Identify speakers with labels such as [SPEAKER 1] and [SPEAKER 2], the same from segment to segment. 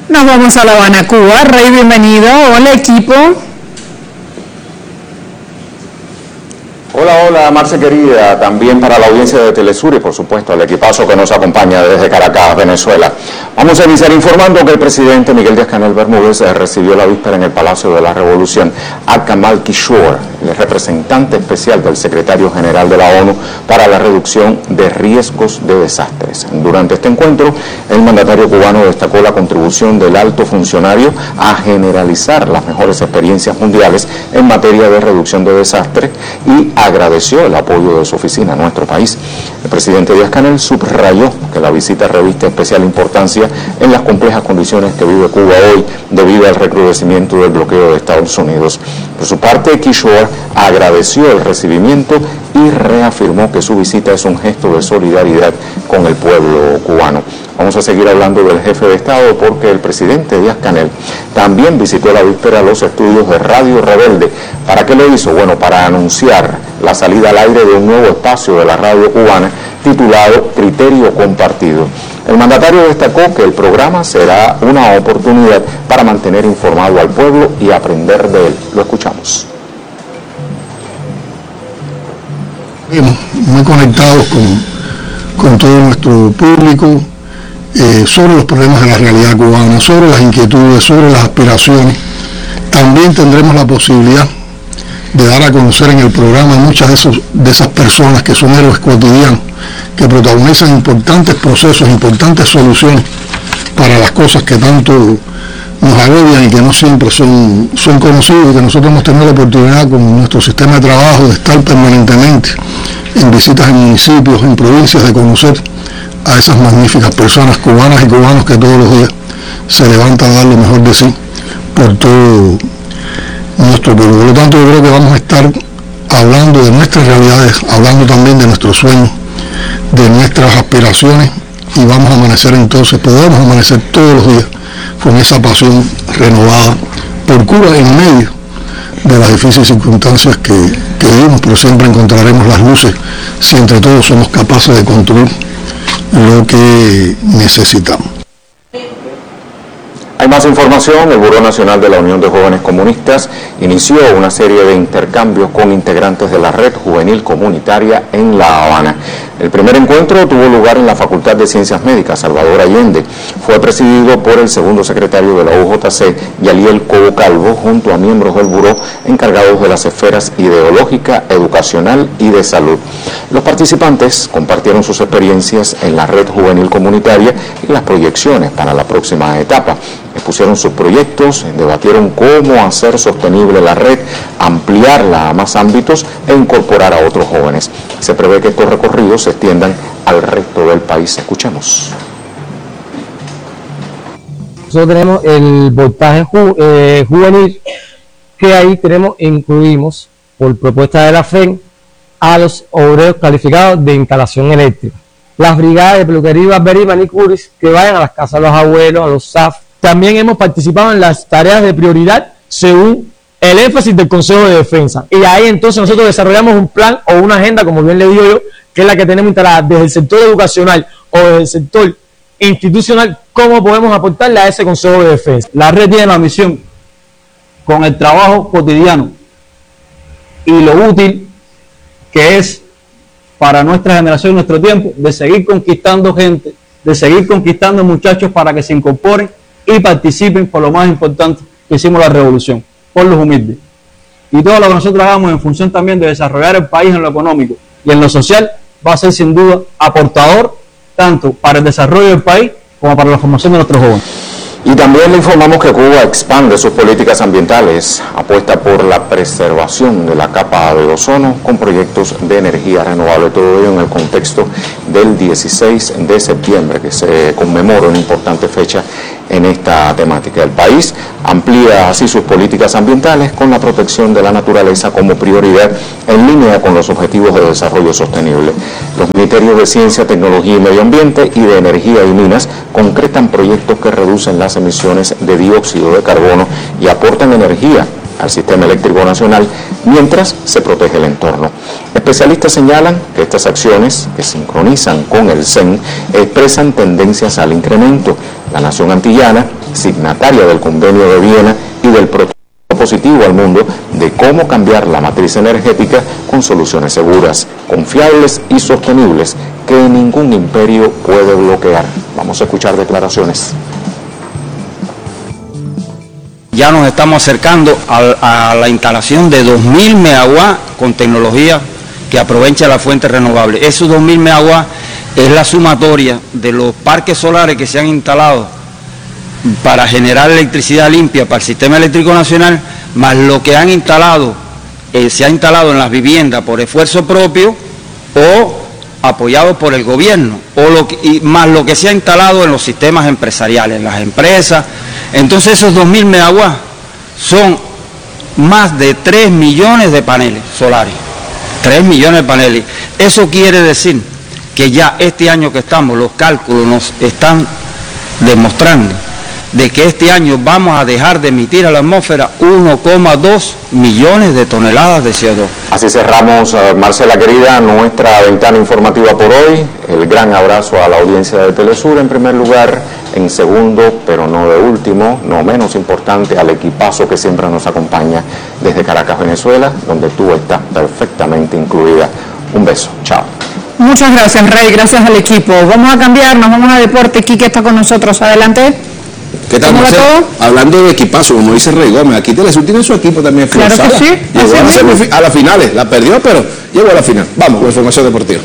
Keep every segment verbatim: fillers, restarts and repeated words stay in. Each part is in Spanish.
[SPEAKER 1] Nos vamos a La Habana, Cuba. Rey, bienvenido. Hola, equipo.
[SPEAKER 2] Hola, hola, Marce querida, también para la audiencia de Telesur y por supuesto al equipazo que nos acompaña desde Caracas, Venezuela. Vamos a iniciar informando que el presidente Miguel Díaz-Canel Bermúdez recibió la víspera en el Palacio de la Revolución a Kamal Kishore, el representante especial del secretario general de la ONU para la reducción de riesgos de desastres. Durante este encuentro, el mandatario cubano destacó la contribución del alto funcionario a generalizar las mejores experiencias mundiales en materia de reducción de desastres y agradeció el apoyo de su oficina a nuestro país. El presidente Díaz-Canel subrayó que la visita reviste especial importancia en las complejas condiciones que vive Cuba hoy debido al recrudecimiento del bloqueo de Estados Unidos. Por su parte, Kishore agradeció el recibimiento y reafirmó que su visita es un gesto de solidaridad con el pueblo cubano. Vamos a seguir hablando del jefe de Estado porque el presidente Díaz-Canel también visitó la víspera los estudios de Radio Rebelde. ¿Para qué lo hizo? Bueno, para anunciar la salida al aire de un nuevo espacio de la radio cubana titulado Criterio Compartido. El mandatario destacó que el programa será una oportunidad para mantener informado al pueblo y aprender de él. Lo escuchamos.
[SPEAKER 3] Muy conectados con, con todo nuestro público eh, sobre los problemas de la realidad cubana, sobre las inquietudes, sobre las aspiraciones. También tendremos la posibilidad de dar a conocer en el programa muchas de, esos, de esas personas que son héroes cotidianos, que protagonizan importantes procesos, importantes soluciones para las cosas que tanto nos agobian y que no siempre son, son conocidos, y que nosotros hemos tenido la oportunidad con nuestro sistema de trabajo de estar permanentemente en visitas en municipios, en provincias, de conocer a esas magníficas personas cubanas y cubanos que todos los días se levantan a dar lo mejor de sí por todo nuestro pueblo. Por lo tanto, yo creo que vamos a estar hablando de nuestras realidades, hablando también de nuestros sueños, de nuestras aspiraciones, y vamos a amanecer entonces, podemos amanecer todos los días con esa pasión renovada por Cuba en medio de las difíciles circunstancias que, que vivimos, pero siempre encontraremos las luces si entre todos somos capaces de construir lo que necesitamos.
[SPEAKER 2] Hay más información. El Buró Nacional de la Unión de Jóvenes Comunistas inició una serie de intercambios con integrantes de la Red Juvenil Comunitaria en La Habana. El primer encuentro tuvo lugar en la Facultad de Ciencias Médicas Salvador Allende. Fue presidido por el segundo secretario de la U J C, Yaliel Cobo Calvo, junto a miembros del buró encargados de las esferas ideológica, educacional y de salud. Los participantes compartieron sus experiencias en la Red Juvenil Comunitaria y las proyecciones para la próxima etapa. Expusieron sus proyectos, debatieron cómo hacer sostenible la red, ampliarla a más ámbitos e incorporar a otros jóvenes. Se prevé que estos recorridos se extiendan al resto del país. Escuchemos.
[SPEAKER 4] Nosotros tenemos el voltaje ju eh, juvenil, que ahí tenemos, incluimos, por propuesta de la F E N, a los obreros calificados de instalación eléctrica. Las brigadas de peluquería, barbería y manicuris que vayan a las casas de los abuelos, a los S A F. También hemos participado en las tareas de prioridad según el énfasis del Consejo de Defensa. Y ahí entonces nosotros desarrollamos un plan o una agenda, como bien le digo yo, que es la que tenemos instalada desde el sector educacional o desde el sector institucional, cómo podemos aportarle a ese Consejo de Defensa.
[SPEAKER 5] La red tiene la misión, con el trabajo cotidiano y lo útil que es para nuestra generación, nuestro tiempo, de seguir conquistando gente, de seguir conquistando muchachos para que se incorporen y participen por lo más importante que hicimos la revolución, por los humildes. Y todo lo que nosotros hagamos en función también de desarrollar el país en lo económico y en lo social va a ser sin duda aportador tanto para el desarrollo del país como para la formación de nuestros jóvenes.
[SPEAKER 2] Y también le informamos que Cuba expande sus políticas ambientales, apuesta por la preservación de la capa de ozono con proyectos de energía renovable, todo ello en el contexto del dieciséis de septiembre, que se conmemora una importante fecha en esta temática. El país amplía así sus políticas ambientales con la protección de la naturaleza como prioridad en línea con los objetivos de desarrollo sostenible. Los ministerios de Ciencia, Tecnología y Medio Ambiente y de Energía y Minas concretan proyectos que reducen las emisiones de dióxido de carbono y aportan energía al sistema eléctrico nacional mientras se protege el entorno. Especialistas señalan que estas acciones, que sincronizan con el C E N, expresan tendencias al incremento. La nación antillana signataria del Convenio de Viena y del protocolo positivo al mundo de cómo cambiar la matriz energética con soluciones seguras, confiables y sostenibles que ningún imperio puede bloquear. Vamos a escuchar declaraciones.
[SPEAKER 6] Ya nos estamos acercando a, a la instalación de dos mil megawatts con tecnología que aprovecha la fuente renovable. Esos dos mil megawatts es la sumatoria de los parques solares que se han instalado para generar electricidad limpia para el sistema eléctrico nacional, más lo que han instalado, eh, se ha instalado en las viviendas por esfuerzo propio o apoyado por el gobierno, o lo que, y más lo que se ha instalado en los sistemas empresariales, en las empresas. Entonces esos dos mil megawatts son más de tres millones de paneles solares, tres millones de paneles. Eso quiere decir que ya este año que estamos, los cálculos nos están demostrando de que este año vamos a dejar de emitir a la atmósfera uno coma dos millones de toneladas de C O dos.
[SPEAKER 2] Así cerramos, Marcela querida, nuestra ventana informativa por hoy. El gran abrazo a la audiencia de Telesur en primer lugar, en segundo, pero no de último, no menos importante, al equipazo que siempre nos acompaña desde Caracas, Venezuela, donde tú estás perfectamente incluida. Un beso, chao.
[SPEAKER 1] Muchas gracias, Rey, gracias al equipo. Vamos a cambiar, nos vamos a deporte. Quique está con nosotros, adelante.
[SPEAKER 7] ¿Qué tal, Marcelo? Hablando de equipazo, como dice Rey Gómez, aquí Telesur tiene su equipo también.
[SPEAKER 1] Claro que sí.
[SPEAKER 7] Llegó a, las a las finales, la perdió, pero llegó a la final. Vamos con información deportiva.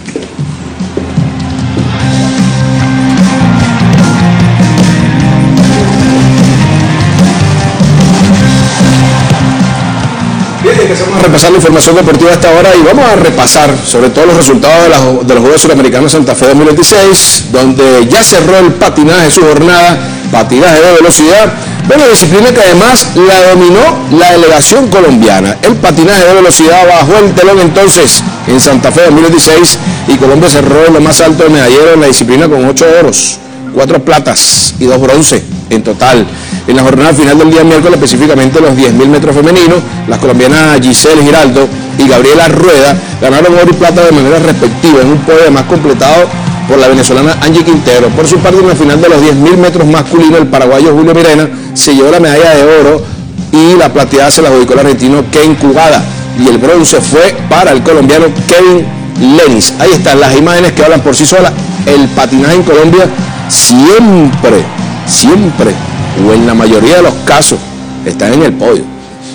[SPEAKER 7] Bien, empezamos a repasar la información deportiva a esta hora y vamos a repasar sobre todo los resultados de, la, de los Juegos Suramericanos Santa Fe dos mil veintiséis, donde ya cerró el patinaje su jornada, patinaje de velocidad, una disciplina que además la dominó la delegación colombiana. El patinaje de velocidad bajó el telón entonces en Santa Fe dos mil veintiséis y Colombia cerró en lo más alto de medallero en la disciplina con ocho oros, cuatro platas y dos bronce en total. En la jornada final del día miércoles, específicamente los diez mil metros femeninos, las colombianas Giselle Giraldo y Gabriela Rueda ganaron oro y plata de manera respectiva en un podio además completado por la venezolana Angie Quintero. Por su parte, en la final de los diez mil metros masculino, el paraguayo Julio Mirena se llevó la medalla de oro y la plateada se la adjudicó el argentino Ken Cugada y el bronce fue para el colombiano Kevin Lenis. Ahí están las imágenes que hablan por sí solas. El patinaje en Colombia siempre, siempre, o en la mayoría de los casos, está en el podio.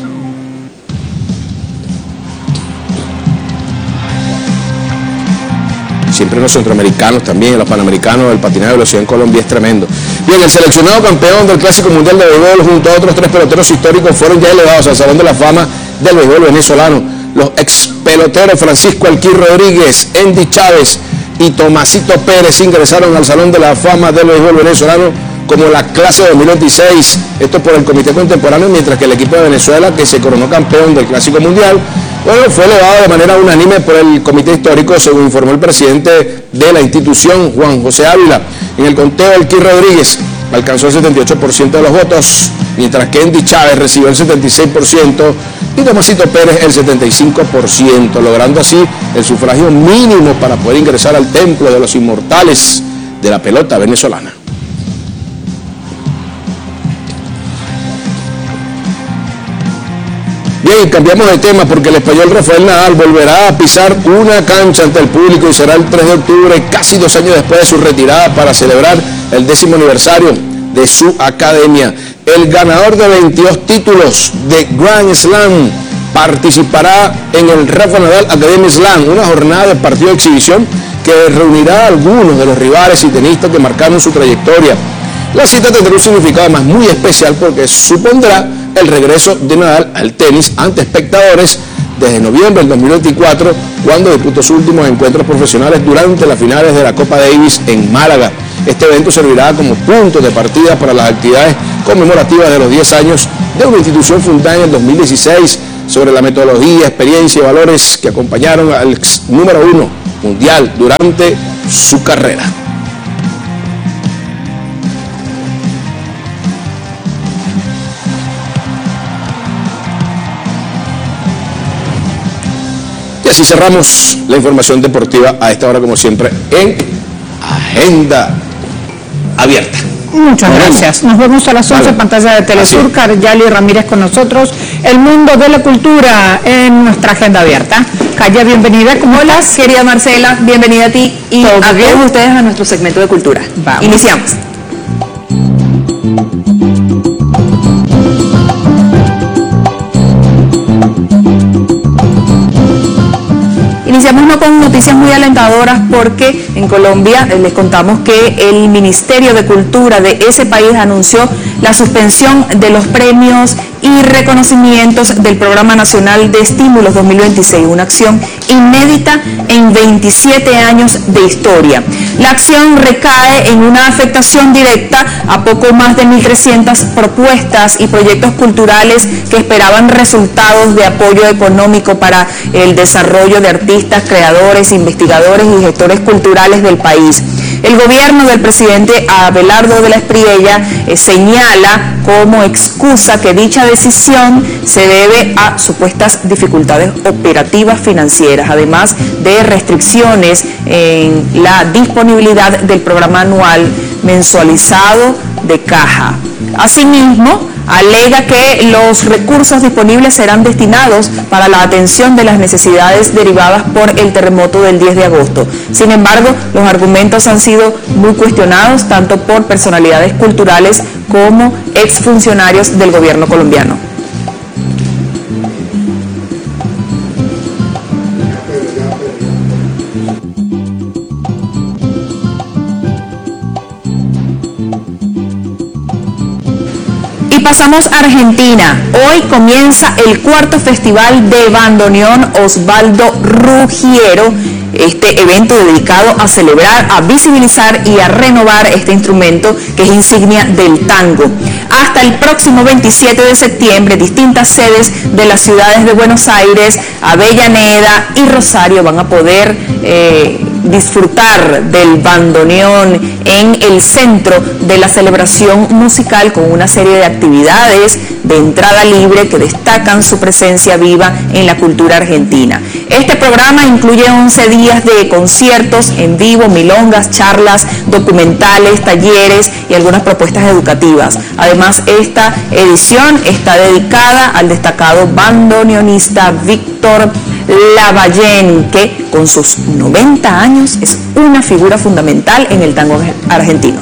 [SPEAKER 7] Siempre los centroamericanos también, los panamericanos, el patinaje de velocidad en Colombia es tremendo. Bien, el seleccionado campeón del Clásico Mundial de Béisbol junto a otros tres peloteros históricos fueron ya elevados al Salón de la Fama del Béisbol venezolano. Los ex peloteros Francisco Alquí Rodríguez, Andy Chávez y Tomasito Pérez ingresaron al Salón de la Fama del Béisbol venezolano como la clase de dos mil veintiséis, esto por el Comité Contemporáneo, mientras que el equipo de Venezuela, que se coronó campeón del Clásico Mundial, bueno, fue elevado de manera unánime por el Comité Histórico, según informó el presidente de la institución, Juan José Ávila. En el conteo, Alquí Rodríguez alcanzó el setenta y ocho por ciento de los votos, mientras que Andy Chávez recibió el setenta y seis por ciento y Tomasito Pérez el setenta y cinco por ciento, logrando así el sufragio mínimo para poder ingresar al templo de los inmortales de la pelota venezolana. Bien, cambiamos de tema porque el español Rafael Nadal volverá a pisar una cancha ante el público y será el tres de octubre, casi dos años después de su retirada, para celebrar el décimo aniversario de su academia. El ganador de veintidós títulos de Grand Slam participará en el Rafa Nadal Academy Slam, una jornada de partido de exhibición que reunirá a algunos de los rivales y tenistas que marcaron su trayectoria. La cita tendrá un significado además muy especial porque supondrá el regreso de Nadal al tenis ante espectadores desde noviembre del dos mil veinticuatro, cuando disputó sus últimos encuentros profesionales durante las finales de la Copa Davis en Málaga. Este evento servirá como punto de partida para las actividades conmemorativas de los diez años de una institución fundada en el dos mil dieciséis sobre la metodología, experiencia y valores que acompañaron al ex número uno mundial durante su carrera. Y así cerramos la información deportiva a esta hora, como siempre, en Agenda Abierta.
[SPEAKER 1] Muchas gracias. Nos vemos a las once, vale. Pantalla de Telesur. Caryali Ramírez con nosotros. El mundo de la cultura en nuestra agenda abierta. Calla, bienvenida. ¿Cómo
[SPEAKER 8] Hola,
[SPEAKER 1] estás?
[SPEAKER 8] querida Marcela, bienvenida a ti y a todos ustedes a nuestro segmento de cultura. Vamos. Iniciamos. Iniciamos no con noticias muy alentadoras porque en Colombia eh, les contamos que el Ministerio de Cultura de ese país anunció la suspensión de los premios y reconocimientos del Programa Nacional de Estímulos dos mil veintiséis, una acción inédita en veintisiete años de historia. La acción recae en una afectación directa a poco más de mil trescientas propuestas y proyectos culturales que esperaban resultados de apoyo económico para el desarrollo de artistas, creadores, investigadores y gestores culturales del país. El gobierno del presidente Abelardo de la Espriella eh, señala como excusa que dicha decisión se debe a supuestas dificultades operativas financieras, además de restricciones en la disponibilidad del programa anual mensualizado de caja. Asimismo, alega que los recursos disponibles serán destinados para la atención de las necesidades derivadas por el terremoto del diez de agosto. Sin embargo, los argumentos han sido muy cuestionados tanto por personalidades culturales como exfuncionarios del gobierno colombiano. Pasamos a Argentina. Hoy comienza el cuarto Festival de Bandoneón Osvaldo Ruggiero, este evento dedicado a celebrar, a visibilizar y a renovar este instrumento que es insignia del tango. Hasta el próximo veintisiete de septiembre, distintas sedes de las ciudades de Buenos Aires, Avellaneda y Rosario van a poder eh, disfrutar del bandoneón en el centro de la celebración musical con una serie de actividades de entrada libre que destacan su presencia viva en la cultura argentina. Este programa incluye once días de conciertos en vivo, milongas, charlas, documentales, talleres y algunas propuestas educativas. Además, esta edición está dedicada al destacado bandoneonista Víctor Lavallén, que con sus noventa años es una figura fundamental en el tango argentino.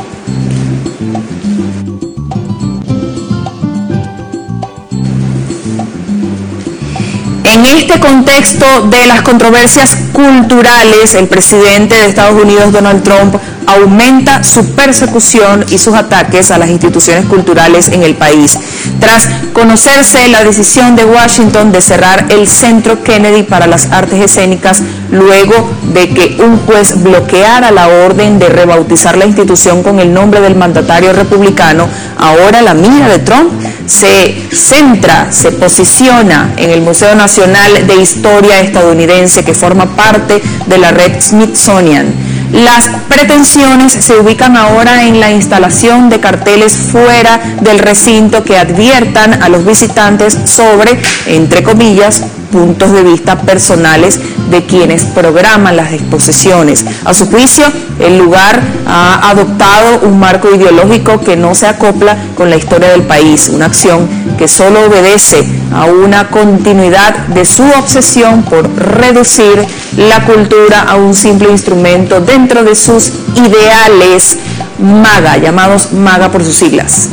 [SPEAKER 8] En este contexto de las controversias culturales, el presidente de Estados Unidos, Donald Trump, aumenta su persecución y sus ataques a las instituciones culturales en el país. Tras conocerse la decisión de Washington de cerrar el Centro Kennedy para las Artes Escénicas, luego de que un juez bloqueara la orden de rebautizar la institución con el nombre del mandatario republicano, ahora la mira de Trump se centra, se posiciona en el Museo Nacional de Historia estadounidense, que forma parte de la red Smithsonian. Las pretensiones se ubican ahora en la instalación de carteles fuera del recinto que adviertan a los visitantes sobre, entre comillas, puntos de vista personales de quienes programan las exposiciones. A su juicio, el lugar ha adoptado un marco ideológico que no se acopla con la historia del país, una acción que solo obedece a una continuidad de su obsesión por reducir la cultura a un simple instrumento dentro de sus ideales MAGA, llamados MAGA por sus siglas.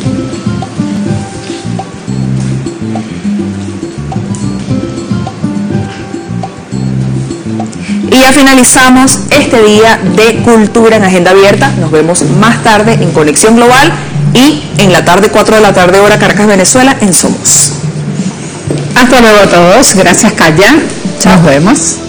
[SPEAKER 8] Y ya finalizamos este día de Cultura en Agenda Abierta. Nos vemos más tarde en Conexión Global y en la tarde, cuatro de la tarde, hora Caracas, Venezuela, en Somos.
[SPEAKER 1] Hasta luego a todos. Gracias, Calla. Nos vemos.